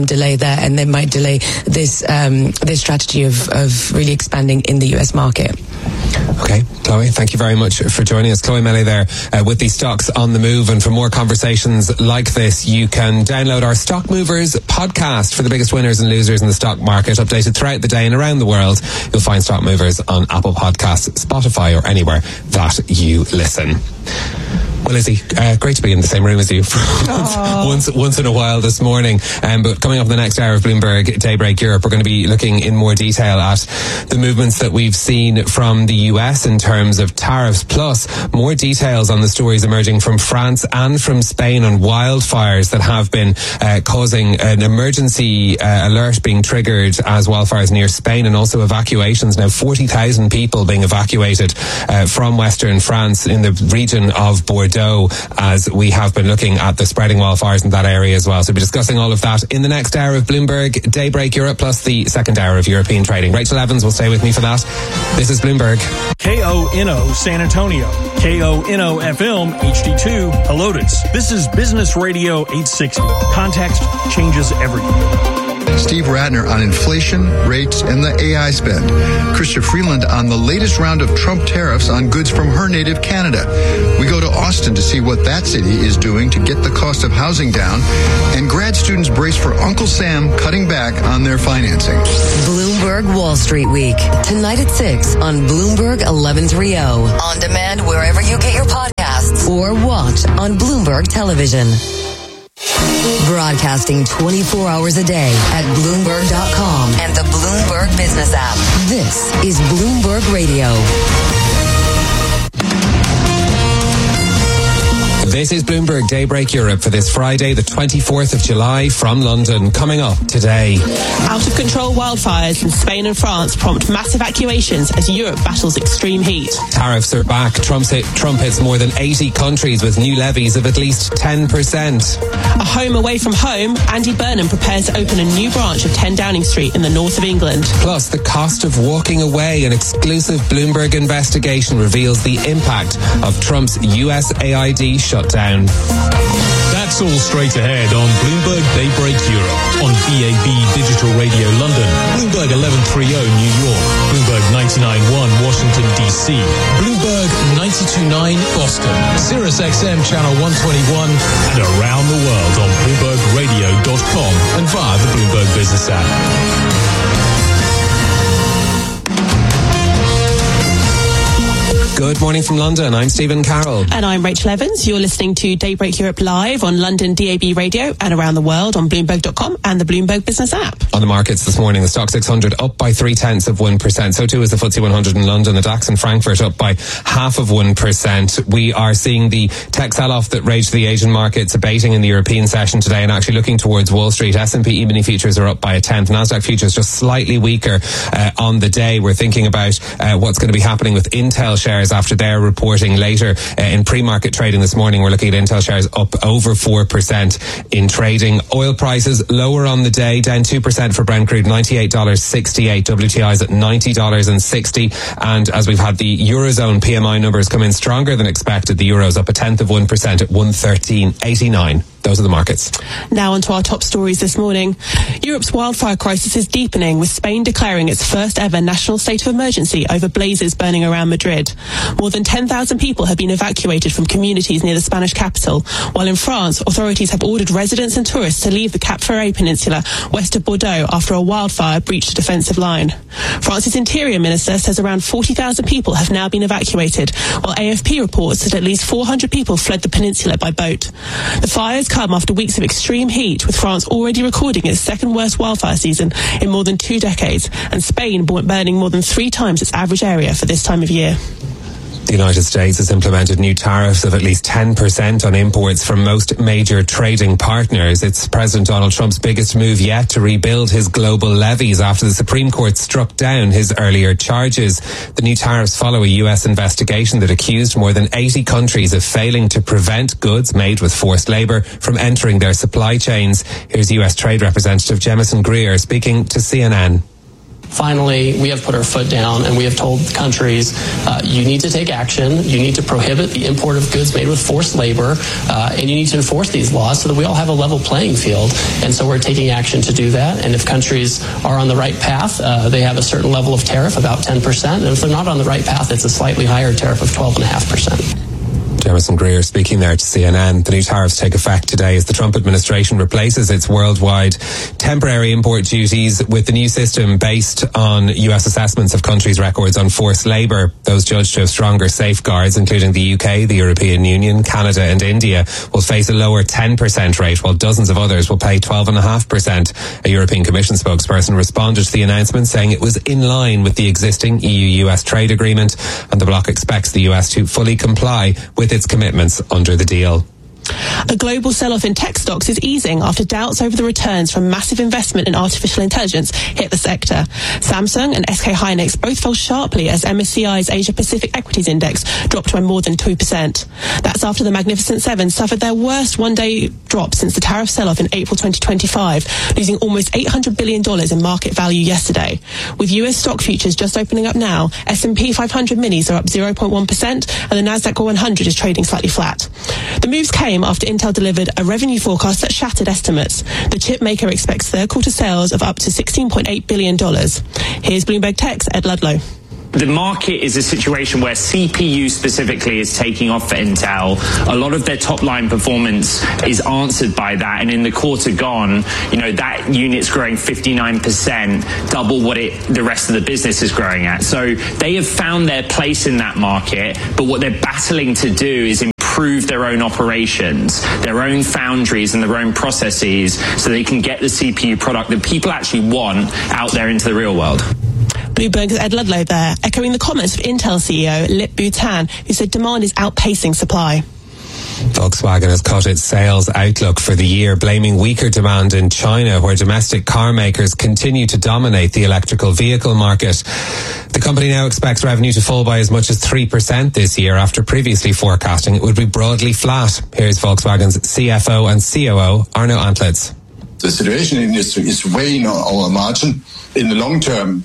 there, and they might delay this strategy of really expanding in the US market. Okay, Chloe, thank you very much for joining us. Chloe Melly there with the Stocks on the Move. And for more conversations like this, you can download our Stock Movers podcast for the biggest winners and losers in the stock market, updated throughout the day and around the world. You'll find Stock Movers on Apple Podcasts, Spotify, or anywhere that you listen. Well, Lizzie, great to be in the same room as you for once in a while this morning. But coming up in the next hour of Bloomberg Daybreak Europe, we're going to be looking in more detail at the movements that we've seen from the US in terms of tariffs, plus more details on the stories emerging from France and from Spain on wildfires that have been causing an emergency alert being triggered as wildfires near Spain, and also evacuations. Now 40,000 people being evacuated from Western France in the region of Bordeaux, as we have been looking at the spreading wildfires in that area as well. So we'll be discussing all of that in the next hour of Bloomberg Daybreak Europe, plus the second hour of European trading. Rachel Evans will stay with me for that. This is Bloomberg. KONO San Antonio, KONO FM HD2 Helotes. This is Business Radio 860. Context changes everything. Steve Ratner on inflation, rates, and the AI spend. Chrystia Freeland on the latest round of Trump tariffs on goods from her native Canada. We go to Austin to see what that city is doing to get the cost of housing down. And grad students brace for Uncle Sam cutting back on their financing. Bloomberg Wall Street Week. Tonight at 6 on Bloomberg 1130. On demand wherever you get your podcasts. Or watch on Bloomberg Television. Broadcasting 24 hours a day at Bloomberg.com and the Bloomberg Business app. This is Bloomberg Radio. This is Bloomberg Daybreak Europe for this Friday, the 24th of July from London. Coming up today. Out of control wildfires in Spain and France prompt mass evacuations as Europe battles extreme heat. Tariffs are back. Trump hits more than 80 countries with new levies of at least 10%. A home away from home, Andy Burnham prepares to open a new branch of 10 Downing Street in the north of England. Plus, the cost of walking away. An exclusive Bloomberg investigation reveals the impact of Trump's USAID shutdown. That's all straight ahead on Bloomberg Daybreak Europe, on BAB Digital Radio London, Bloomberg 1130 New York, Bloomberg 99.1 Washington DC, Bloomberg 92.9 Boston, Sirius XM Channel 121, and around the world on BloombergRadio.com and via the Bloomberg Business app. Good morning from London. I'm Stephen Carroll. And I'm Rachel Evans. You're listening to Daybreak Europe live on London DAB Radio and around the world on Bloomberg.com and the Bloomberg Business app. On the markets this morning, the Stock 600 up by 0.3%. So too is the FTSE 100 in London. The DAX in Frankfurt up by 0.5%. We are seeing the tech sell-off that raged the Asian markets abating in the European session today and actually looking towards Wall Street. S&P E-mini futures are up by 0.1. Nasdaq futures just slightly weaker on the day. We're thinking about what's going to be happening with Intel shares after their reporting later. In pre-market trading this morning, we're looking at Intel shares up over 4% in trading. Oil prices lower on the day, down 2% for Brent crude, $98.68. WTI's at $90.60. And as we've had the Eurozone PMI numbers come in stronger than expected, the Euro's up 0.1% at 113.89. Those are the markets. Now on to our top stories this morning. Europe's wildfire crisis is deepening, with Spain declaring its first ever national state of emergency over blazes burning around Madrid. More than 10,000 people have been evacuated from communities near the Spanish capital, while in France, authorities have ordered residents and tourists to leave the Cap Ferret Peninsula west of Bordeaux after a wildfire breached a defensive line. France's Interior Minister says around 40,000 people have now been evacuated, while AFP reports that at least 400 people fled the peninsula by boat. The fires come after weeks of extreme heat, with France already recording its second worst wildfire season in more than 2 decades, and Spain burning more than 3 times its average area for this time of year. The United States has implemented new tariffs of at least 10% on imports from most major trading partners. It's President Donald Trump's biggest move yet to rebuild his global levies after the Supreme Court struck down his earlier charges. The new tariffs follow a U.S. investigation that accused more than 80 countries of failing to prevent goods made with forced labor from entering their supply chains. Here's U.S. Trade Representative Jemison Greer speaking to CNN. finally, we have put our foot down and we have told countries, you need to take action, you need to prohibit the import of goods made with forced labor, and you need to enforce these laws so that we all have a level playing field. And so we're taking action to do that. And if countries are on the right path, they have a certain level of tariff, about 10%. And if they're not on the right path, it's a slightly higher tariff of 12.5%. Jamison Greer speaking there to CNN. The new tariffs take effect today as the Trump administration replaces its worldwide temporary import duties with the new system based on US assessments of countries' records on forced labour. Those judged to have stronger safeguards, including the UK, the European Union, Canada and India, will face a lower 10% rate, while dozens of others will pay 12.5%. A European Commission spokesperson responded to the announcement, saying it was in line with the existing EU-US trade agreement, and the bloc expects the US to fully comply with its commitments under the deal. A global sell-off in tech stocks is easing after doubts over the returns from massive investment in artificial intelligence hit the sector. Samsung and SK Hynix both fell sharply as MSCI's Asia-Pacific Equities Index dropped by more than 2%. That's after the Magnificent Seven suffered their worst one-day drop since the tariff sell-off in April 2025, losing almost $800 billion in market value yesterday. With US stock futures just opening up now, S&P 500 minis are up 0.1% and the Nasdaq 100 is trading slightly flat. The moves came after Intel delivered a revenue forecast that shattered estimates. The chip maker expects third quarter sales of up to $16.8 billion. Here's Bloomberg Tech's Ed Ludlow. The market is a situation where CPU specifically is taking off for Intel. A lot of their top line performance is answered by that. And in the quarter gone, that unit's growing 59%, double what the rest of the business is growing at. So they have found their place in that market. But what they're battling to do is improve their own operations, their own foundries and their own processes so they can get the CPU product that people actually want out there into the real world. Bloomberg's Ed Ludlow there, echoing the comments of Intel CEO Lip Bhutan, who said demand is outpacing supply. Volkswagen has cut its sales outlook for the year, blaming weaker demand in China, where domestic car makers continue to dominate the electrical vehicle market. The company now expects revenue to fall by as much as 3% this year, after previously forecasting it would be broadly flat. Here's Volkswagen's CFO and COO, Arno Antlitz. The situation in the industry is weighing on our margin. In the long term,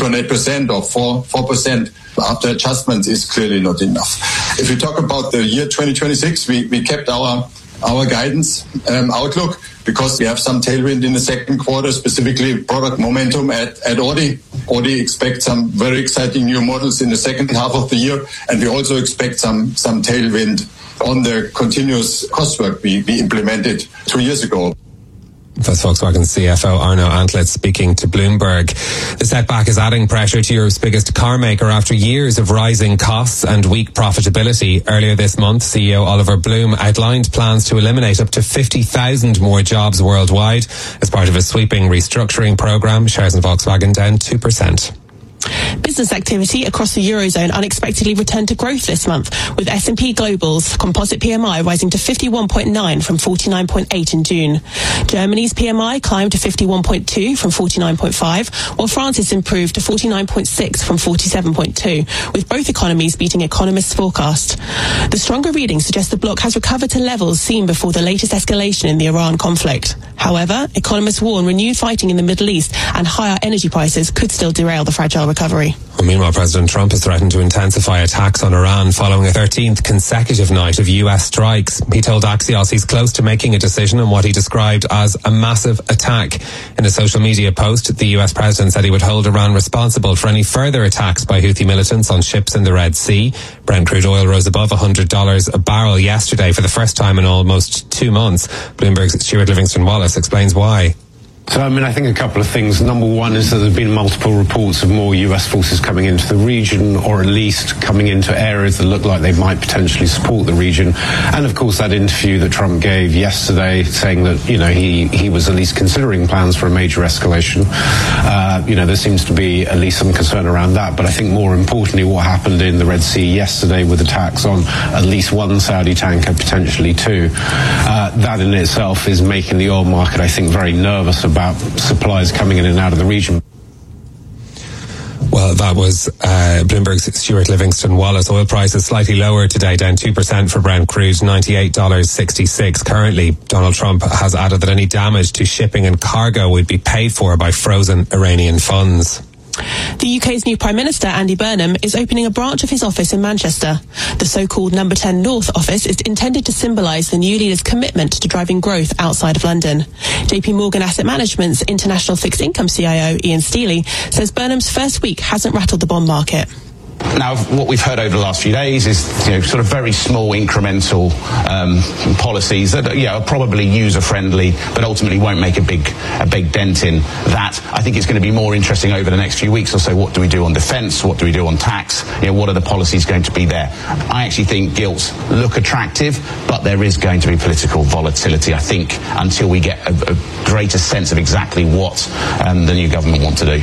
3.8% or 4% after adjustments is clearly not enough. If we talk about the year 2026, we kept our guidance outlook because we have some tailwind in the second quarter, specifically product momentum at Audi. Audi expects some very exciting new models in the second half of the year, and we also expect some tailwind on the continuous cost work we implemented 2 years ago. That's Volkswagen's CFO Arno Antlitz speaking to Bloomberg. The setback is adding pressure to Europe's biggest car maker after years of rising costs and weak profitability. Earlier this month, CEO Oliver Bloom outlined plans to eliminate up to 50,000 more jobs worldwide as part of a sweeping restructuring program. Shares in Volkswagen down 2%. Business activity across the Eurozone unexpectedly returned to growth this month, with S&P Global's composite PMI rising to 51.9 from 49.8 in June. Germany's PMI climbed to 51.2 from 49.5, while France's improved to 49.6 from 47.2, with both economies beating economists' forecast. The stronger reading suggests the bloc has recovered to levels seen before the latest escalation in the Iran conflict. However, economists warn renewed fighting in the Middle East and higher energy prices could still derail the fragile recovery. Well, meanwhile, President Trump has threatened to intensify attacks on Iran following a 13th consecutive night of US strikes. He told Axios he's close to making a decision on what he described as a massive attack. In a social media post, the US president said he would hold Iran responsible for any further attacks by Houthi militants on ships in the Red Sea. Brent crude oil rose above $100 a barrel yesterday for the first time in almost 2 months. Bloomberg's Stuart Livingston-Wallace explains why. So, I think a couple of things. Number one is that there have been multiple reports of more US forces coming into the region, or at least coming into areas that look like they might potentially support the region. And of course, that interview that Trump gave yesterday saying that, he was at least considering plans for a major escalation. There seems to be at least some concern around that. But I think more importantly, what happened in the Red Sea yesterday with attacks on at least one Saudi tanker, potentially two, that in itself is making the oil market, I think, very nervous about supplies coming in and out of the region. Well, that was Bloomberg's Stuart Livingston-Wallace. Oil prices slightly lower today, down 2% for Brent crude, $98.66 currently. Donald Trump has added that any damage to shipping and cargo would be paid for by frozen Iranian funds. The UK's new Prime Minister, Andy Burnham, is opening a branch of his office in Manchester. The so-called Number 10 North office is intended to symbolise the new leader's commitment to driving growth outside of London. JP Morgan Asset Management's international fixed income CIO, Ian Steely, says Burnham's first week hasn't rattled the bond market. Now, what we've heard over the last few days is, sort of very small incremental policies that, are probably user-friendly, but ultimately won't make a big dent in that. I think it's going to be more interesting over the next few weeks or so. What do we do on defence? What do we do on tax? What are the policies going to be there? I actually think gilts look attractive, but there is going to be political volatility, I think, until we get a greater sense of exactly what the new government want to do.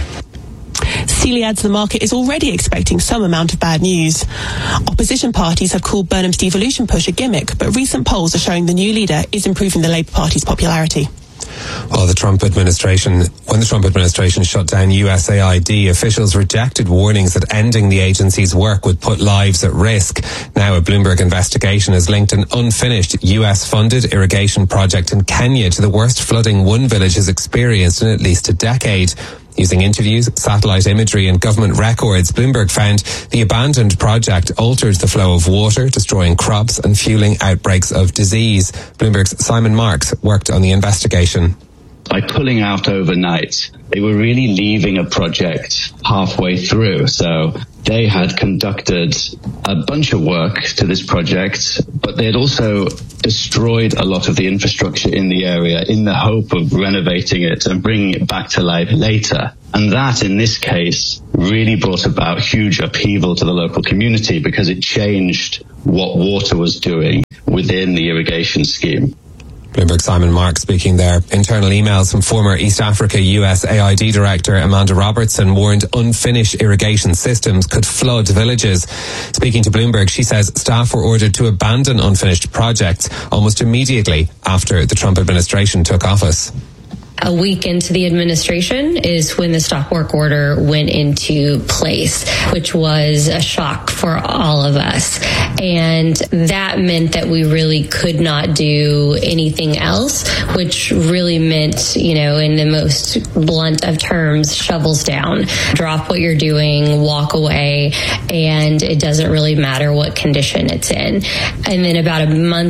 Steely adds the market is already expecting some amount of bad news. Opposition parties have called Burnham's devolution push a gimmick, but recent polls are showing the new leader is improving the Labour Party's popularity. Well, when the Trump administration shut down USAID, officials rejected warnings that ending the agency's work would put lives at risk. Now, a Bloomberg investigation has linked an unfinished US-funded irrigation project in Kenya to the worst flooding one village has experienced in at least a decade. Using interviews, satellite imagery and government records, Bloomberg found the abandoned project altered the flow of water, destroying crops and fueling outbreaks of disease. Bloomberg's Simon Marks worked on the investigation. By pulling out overnight, they were really leaving a project halfway through. So they had conducted a bunch of work to this project, but they had also destroyed a lot of the infrastructure in the area in the hope of renovating it and bringing it back to life later. And that, in this case, really brought about huge upheaval to the local community because it changed what water was doing within the irrigation scheme. Bloomberg's Simon Mark speaking there. Internal emails from former East Africa USAID Director Amanda Robertson warned unfinished irrigation systems could flood villages. Speaking to Bloomberg, she says staff were ordered to abandon unfinished projects almost immediately after the Trump administration took office. A week into the administration is when the stop work order went into place, which was a shock for all of us. And that meant that we really could not do anything else, which really meant, in the most blunt of terms, shovels down, drop what you're doing, walk away, and it doesn't really matter what condition it's in. And then about a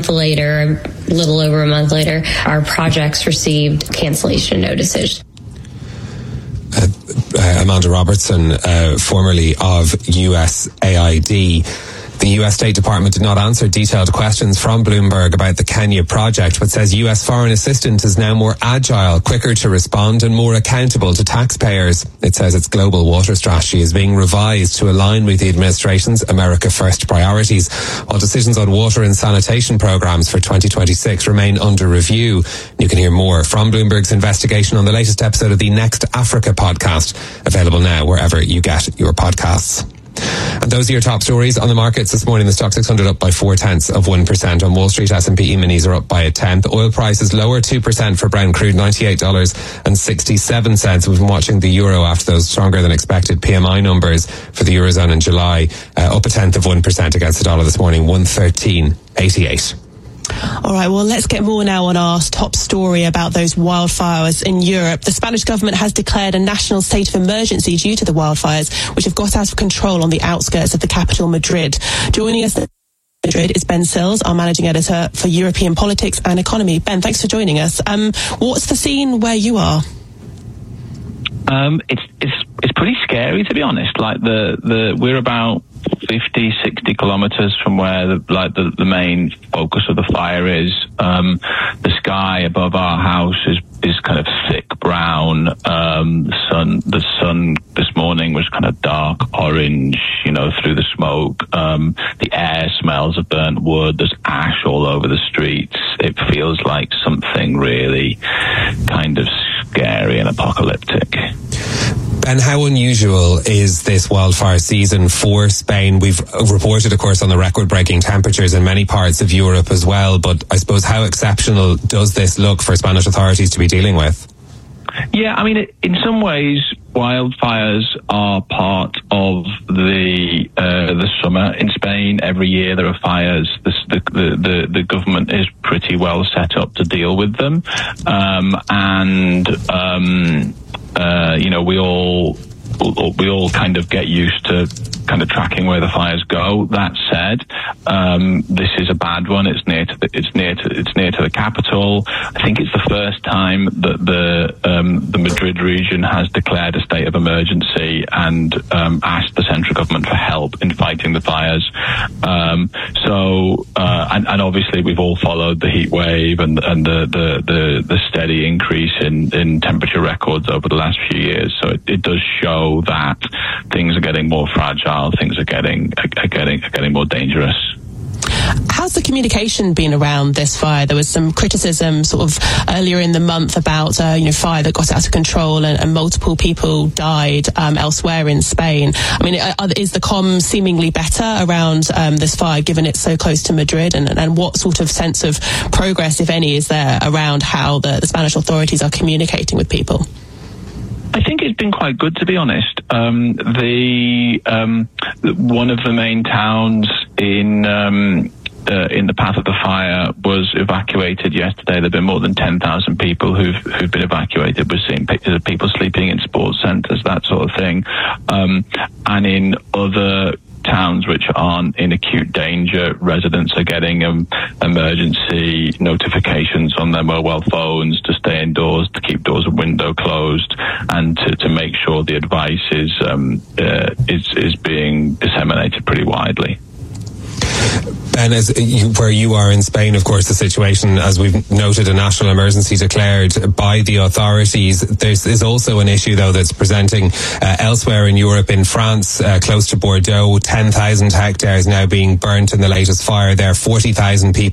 little over a month later, our projects received cancellation notices. Amanda Robertson, formerly of USAID. The US State Department did not answer detailed questions from Bloomberg about the Kenya project, but says US foreign assistance is now more agile, quicker to respond and more accountable to taxpayers. It says its global water strategy is being revised to align with the administration's America First priorities, while decisions on water and sanitation programs for 2026 remain under review. You can hear more from Bloomberg's investigation on the latest episode of the Next Africa podcast, available now wherever you get your podcasts. And those are your top stories on the markets this morning. The Stock 600 up by 0.4% on Wall Street. S&P E-minis are up by 0.1. Oil prices lower 2% for Brent crude, $98.67. We've been watching the euro after those stronger than expected PMI numbers for the Eurozone in July, up 0.1% against the dollar this morning, 113.88. All right, well, let's get more now on our top story about those wildfires in Europe. The Spanish government has declared a national state of emergency due to the wildfires, which have got out of control on the outskirts of the capital, Madrid. Joining us in Madrid is Ben Sills, our managing editor for European politics and economy. Ben, thanks for joining us. What's the scene where you are? It's pretty scary, to be honest. Like we're about 50, 60 kilometers from where the main focus of the fire is. The sky above our house is kind of thick brown. The sun this morning was kind of dark orange, through the smoke. The air smells of burnt wood. There's ash all over the streets. It feels like something really kind of scary and apocalyptic. And how unusual is this wildfire season for Spain? We've reported, of course, on the record-breaking temperatures in many parts of Europe as well, but I suppose how exceptional does this look for Spanish authorities to be dealing with? Yeah, I mean, in some ways, wildfires are part of the summer in Spain. Every year there are fires. The government is pretty well set up to deal with them, we all we all kind of get used to kind of tracking where the fires go. That said, this is a bad one. It's near to the capital. I think it's the first time that the Madrid region has declared a state of emergency and asked the central government for help in fighting the fires. And obviously we've all followed the heat wave and the steady increase in temperature records over the last few years. So it does show that things are getting more fragile, things are getting more dangerous. How's the communication been around this fire? There was some criticism sort of earlier in the month about fire that got out of control and multiple people died elsewhere in Spain. I mean, is the comm seemingly better around this fire, given it's so close to Madrid? And what sort of sense of progress, if any, is there around how the Spanish authorities are communicating with people? I think it's been quite good, to be honest. One of the main towns in the path of the fire was evacuated yesterday. There've been more than 10,000 people who've been evacuated. We're seeing pictures of people sleeping in sports centres, that sort of thing. And in other towns which aren't in acute danger, residents are getting emergency notifications on their mobile phones to stay indoors, to keep doors and windows closed, and to make sure the advice is being disseminated pretty widely. Ben, where you are in Spain, of course, the situation, as we've noted, a national emergency declared by the authorities. There's also an issue, though, that's presenting elsewhere in Europe. In France, close to Bordeaux, 10,000 hectares now being burnt in the latest fire there. 40,000 people